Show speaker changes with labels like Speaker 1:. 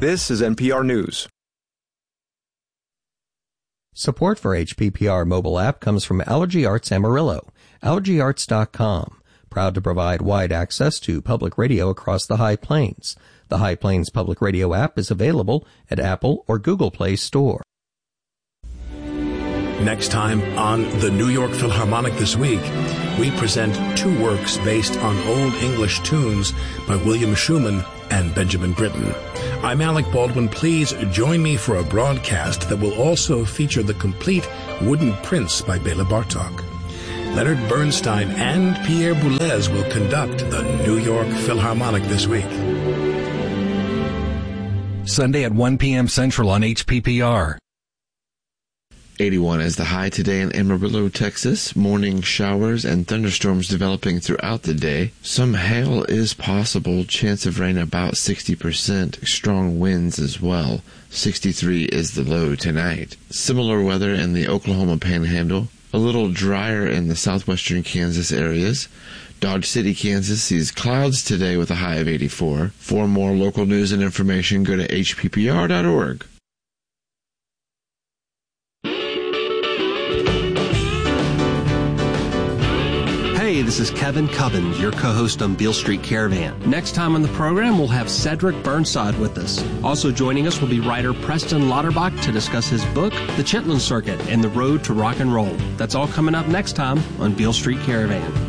Speaker 1: This is NPR News.
Speaker 2: Support for HPPR mobile app comes from Allergy Arts Amarillo, allergyarts.com, proud to provide wide access to public radio across the High Plains. The High Plains Public Radio app is available at Apple or Google Play Store.
Speaker 3: Next time on the New York Philharmonic This Week, we present two works based on Old English tunes by William Schumann and Benjamin Britten. I'm Alec Baldwin. Please join me for a broadcast that will also feature the complete Wooden Prince by Bela Bartok. Leonard Bernstein and Pierre Boulez will conduct the New York Philharmonic This Week.
Speaker 4: Sunday at 1 p.m. Central on HPPR.
Speaker 5: 81 is the high today in Amarillo, Texas. Morning showers and thunderstorms developing throughout the day. Some hail is possible. Chance of rain about 60%. Strong winds as well. 63 is the low tonight. Similar weather in the Oklahoma Panhandle. A little drier in the southwestern Kansas areas. Dodge City, Kansas sees clouds today with a high of 84. For more local news and information, go to hppr.org.
Speaker 6: Hey, this is Kevin Cubbins, your co-host on Beale Street Caravan. Next time on the program, we'll have Cedric Burnside with us. Also joining us will be writer Preston Lauterbach to discuss his book, The Chitlin Circuit and the Road to Rock and Roll. That's all coming up next time on Beale Street Caravan.